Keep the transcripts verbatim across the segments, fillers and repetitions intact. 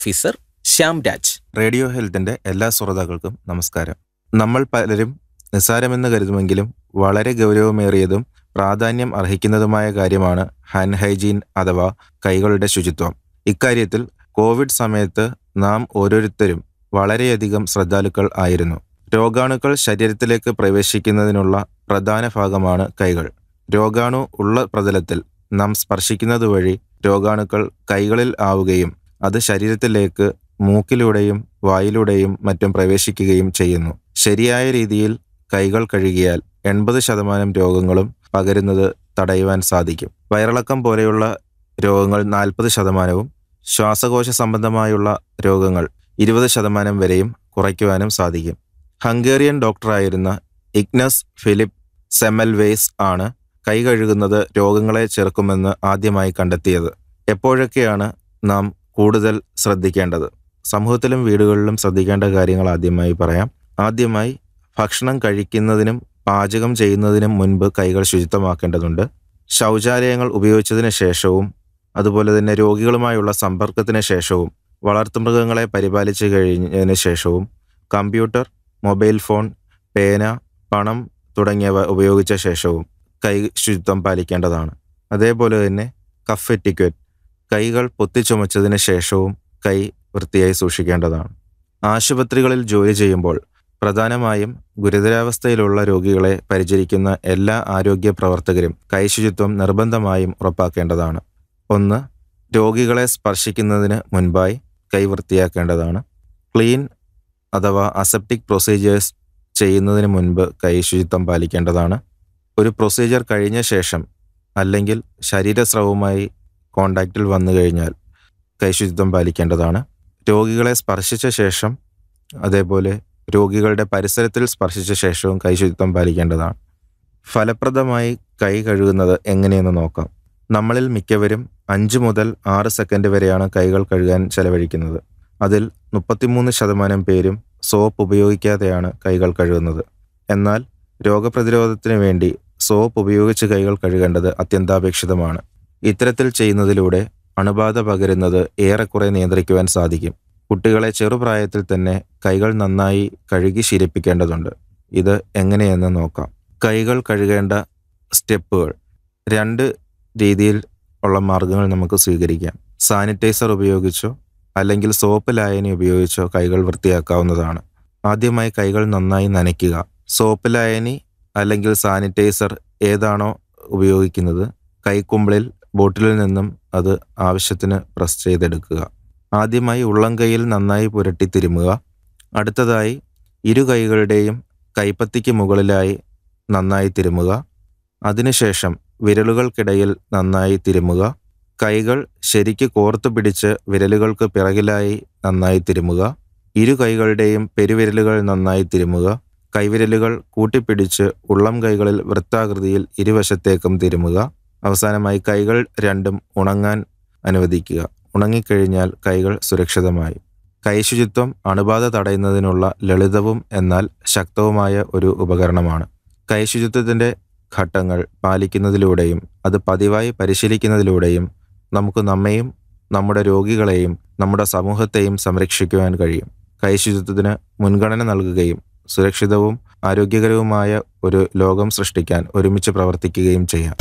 Officer Shyam Raj. Radio ഹെൽത്തിന്റെ എല്ലാ ശ്രോതാക്കൾക്കും നമസ്കാരം. നമ്മൾ പലരും നിസ്സാരമെന്ന് കരുതുമെങ്കിലും വളരെ ഗൗരവമേറിയതും പ്രാധാന്യം അർഹിക്കുന്നതുമായ കാര്യമാണ് ഹാൻഡ് ഹൈജീൻ അഥവാ കൈകളുടെ ശുചിത്വം. ഇക്കാര്യത്തിൽ കോവിഡ് സമയത്ത് നാം ഓരോരുത്തരും വളരെയധികം ശ്രദ്ധാലുക്കൾ ആയിരുന്നു. രോഗാണുക്കൾ ശരീരത്തിലേക്ക് പ്രവേശിക്കുന്നതിനുള്ള പ്രധാന ഭാഗമാണ് കൈകൾ. രോഗാണു ഉള്ള പ്രതലത്തിൽ നാം സ്പർശിക്കുന്നത് വഴി രോഗാണുക്കൾ കൈകളിൽ ആവുകയും അത് ശരീരത്തിലേക്ക് മൂക്കിലൂടെയും വായിലൂടെയും മറ്റും പ്രവേശിക്കുകയും ചെയ്യുന്നു. ശരിയായ രീതിയിൽ കൈകൾ കഴുകിയാൽ എൺപത് ശതമാനം രോഗങ്ങളും പകരുന്നത് തടയുവാൻ സാധിക്കും. വയറിളക്കം പോലെയുള്ള രോഗങ്ങൾ നാൽപ്പത് ശതമാനവും ശ്വാസകോശ സംബന്ധമായുള്ള രോഗങ്ങൾ ഇരുപത് ശതമാനം വരെയും കുറയ്ക്കുവാനും സാധിക്കും. ഹംഗേറിയൻ ഡോക്ടറായിരുന്ന ഇഗ്നസ് ഫിലിപ്പ് സെമൽവേസ് ആണ് കൈ കഴുകുന്നത് രോഗങ്ങളെ ചെറുക്കുമെന്ന് ആദ്യമായി കണ്ടെത്തിയത്. എപ്പോഴൊക്കെയാണ് നാം കൂടുതൽ ശ്രദ്ധിക്കേണ്ടത്? സമൂഹത്തിലും വീടുകളിലും ശ്രദ്ധിക്കേണ്ട കാര്യങ്ങൾ ആദ്യമായി പറയാം. ആദ്യമായി ഭക്ഷണം കഴിക്കുന്നതിനും പാചകം ചെയ്യുന്നതിനും മുൻപ് കൈകൾ ശുചിത്വമാക്കേണ്ടതുണ്ട്. ശൗചാലയങ്ങൾ ഉപയോഗിച്ചതിന് ശേഷവും അതുപോലെ തന്നെ രോഗികളുമായുള്ള സമ്പർക്കത്തിന് ശേഷവും വളർത്തുമൃഗങ്ങളെ പരിപാലിച്ചു കഴിഞ്ഞതിന് ശേഷവും കമ്പ്യൂട്ടർ, മൊബൈൽ ഫോൺ, പേന, പണം തുടങ്ങിയവ ഉപയോഗിച്ച ശേഷവും കൈ ശുചിത്വം പാലിക്കേണ്ടതാണ്. അതേപോലെ തന്നെ കഫ് എറ്റിക്വറ്റ്, കൈകൾ പൊത്തിച്ചുമച്ചതിന് ശേഷവും കൈ വൃത്തിയായി സൂക്ഷിക്കേണ്ടതാണ്. ആശുപത്രികളിൽ ജോലി ചെയ്യുമ്പോൾ പ്രധാനമായും ഗുരുതരാവസ്ഥയിലുള്ള രോഗികളെ പരിചരിക്കുന്ന എല്ലാ ആരോഗ്യ പ്രവർത്തകരും കൈ ശുചിത്വം നിർബന്ധമായും ഉറപ്പാക്കേണ്ടതാണ്. ഒന്ന്, രോഗികളെ സ്പർശിക്കുന്നതിന് മുൻപായി കൈ വൃത്തിയാക്കേണ്ടതാണ്. ക്ലീൻ അഥവാ അസെപ്റ്റിക് പ്രൊസീജിയേഴ്സ് ചെയ്യുന്നതിന് മുൻപ് കൈ ശുചിത്വം പാലിക്കേണ്ടതാണ്. ഒരു പ്രൊസീജിയർ കഴിഞ്ഞ ശേഷം അല്ലെങ്കിൽ ശരീരസ്രവവുമായി കോണ്ടാക്റ്റിൽ വന്നു കഴിഞ്ഞാൽ കൈ ശുചിത്വം പാലിക്കേണ്ടതാണ്. രോഗികളെ സ്പർശിച്ച ശേഷം അതേപോലെ രോഗികളുടെ പരിസരത്തിൽ സ്പർശിച്ച ശേഷവും കൈ ശുചിത്വം പാലിക്കേണ്ടതാണ്. ഫലപ്രദമായി കൈ കഴുകുന്നത് എങ്ങനെയെന്ന് നോക്കാം. നമ്മളിൽ മിക്കവരും അഞ്ച് മുതൽ ആറ് സെക്കൻഡ് വരെയാണ് കൈകൾ കഴുകാൻ ചെലവഴിക്കുന്നത്. അതിൽ മുപ്പത്തിമൂന്ന് ശതമാനം പേരും സോപ്പ് ഉപയോഗിക്കാതെയാണ് കൈകൾ കഴുകുന്നത്. എന്നാൽ രോഗപ്രതിരോധത്തിന് വേണ്ടി സോപ്പ് ഉപയോഗിച്ച് കൈകൾ കഴുകേണ്ടത് അത്യന്താപേക്ഷിതമാണ്. ഇത്തരത്തിൽ ചെയ്യുന്നതിലൂടെ അണുബാധ പകരുന്നത് ഏറെക്കുറെ നിയന്ത്രിക്കുവാൻ സാധിക്കും. കുട്ടികളെ ചെറുപ്രായത്തിൽ തന്നെ കൈകൾ നന്നായി കഴുകി ശീലിപ്പിക്കേണ്ടതുണ്ട്. ഇത് എങ്ങനെയെന്ന് നോക്കാം. കൈകൾ കഴുകേണ്ട സ്റ്റെപ്പുകൾ രണ്ട് രീതിയിൽ ഉള്ള മാർഗങ്ങൾ നമുക്ക് സ്വീകരിക്കാം. സാനിറ്റൈസർ ഉപയോഗിച്ചോ അല്ലെങ്കിൽ സോപ്പ് ലായനി ഉപയോഗിച്ചോ കൈകൾ വൃത്തിയാക്കാവുന്നതാണ്. ആദ്യമായി കൈകൾ നന്നായി നനയ്ക്കുക. സോപ്പ് ലായനി അല്ലെങ്കിൽ സാനിറ്റൈസർ ഏതാണോ ഉപയോഗിക്കുന്നത് കൈക്കുമ്പിളിൽ ബോട്ടിലിൽ നിന്നും അത് ആവശ്യത്തിന് പ്രസ് ചെയ്തെടുക്കുക. ആദ്യമായി ഉള്ളം കൈയിൽ നന്നായി പുരട്ടി തിരുമുക. അടുത്തതായി ഇരു കൈകളുടെയും കൈപ്പത്തിക്ക് മുകളിലായി നന്നായി തിരുമുക. അതിനുശേഷം വിരലുകൾക്കിടയിൽ നന്നായി തിരുമുക. കൈകൾ ശരിക്ക് കോർത്തു പിടിച്ച് വിരലുകൾക്ക് പിറകിലായി നന്നായി തിരുമുക. ഇരു കൈകളുടെയും പെരുവിരലുകൾ നന്നായി തിരുമുക. കൈവിരലുകൾ കൂട്ടിപ്പിടിച്ച് ഉള്ളം കൈകളിൽ വൃത്താകൃതിയിൽ ഇരുവശത്തേക്കും തിരുമുക. അവസാനമായി കൈകൾ രണ്ടും ഉണങ്ങാൻ അനുവദിക്കുക. ഉണങ്ങിക്കഴിഞ്ഞാൽ കൈകൾ സുരക്ഷിതമായി. കൈശുചിത്വം അണുബാധ തടയുന്നതിനുള്ള ലളിതവും എന്നാൽ ശക്തവുമായ ഒരു ഉപകരണമാണ്. കൈശുചിത്വത്തിൻ്റെ ഘട്ടങ്ങൾ പാലിക്കുന്നതിലൂടെയും അത് പതിവായി പരിശീലിക്കുന്നതിലൂടെയും നമുക്ക് നമ്മെയും നമ്മുടെ രോഗികളെയും നമ്മുടെ സമൂഹത്തെയും സംരക്ഷിക്കുവാൻ കഴിയും. കൈശുചിത്വത്തിന് മുൻഗണന നൽകുകയും സുരക്ഷിതവും ആരോഗ്യകരവുമായ ഒരു ലോകം സൃഷ്ടിക്കാൻ ഒരുമിച്ച് പ്രവർത്തിക്കുകയും ചെയ്യാം.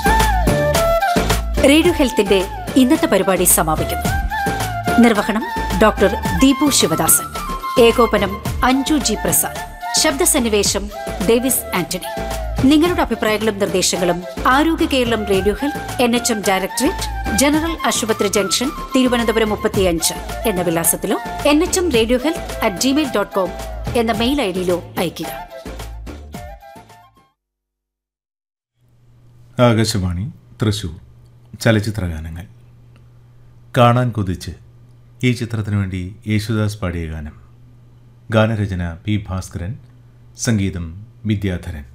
റേഡിയോ ഹെൽത്തിന്റെ ഇന്നത്തെ പരിപാടി സമാപിക്കുന്നു. നിർവഹണം ഡോക്ടർ ദീപു ശിവദാസൻ. ഏകോപനം അഞ്ജു ജി പ്രസാദ്. ശബ്ദസന്നിവേശം ഡേവിസ് ആന്റണി. നിങ്ങളുടെ അഭിപ്രായങ്ങളും നിർദ്ദേശങ്ങളും ആരോഗ്യ Keralam radio health N H M directorate general ആശുപത്രി ജംഗ്ഷൻ തിരുവനന്തപുരം മുപ്പത്തിയഞ്ച് എന്ന വിലാസത്തിലോ N H M radio health at Gmail dot com എന്ന മെയിൽ ഐ ഡിയിലോ അയയ്ക്കുക. ആകാശവാണി തൃശൂർ. ചലച്ചിത്രഗാനങ്ങൾ. കാണാൻ കൊതിച്ച് ഈ ചിത്രത്തിനു വേണ്ടി യേശുദാസ് പാടിയ ഗാനം. ഗാനരചന പി ഭാസ്കരൻ, സംഗീതം വിദ്യാധരൻ.